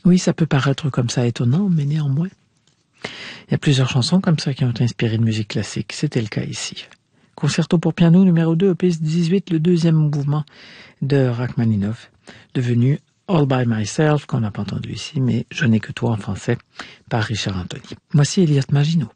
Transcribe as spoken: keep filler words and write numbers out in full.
Oui, ça peut paraître comme ça étonnant, mais néanmoins. Il y a plusieurs chansons comme ça qui ont été inspirées de musique classique. C'était le cas ici. Concerto pour piano numéro deux, opus dix-huit, le deuxième mouvement de Rachmaninoff, devenu All by Myself, qu'on n'a pas entendu ici, mais Je n'ai que toi en français, par Richard Anthony. Voici Elliott Maginot.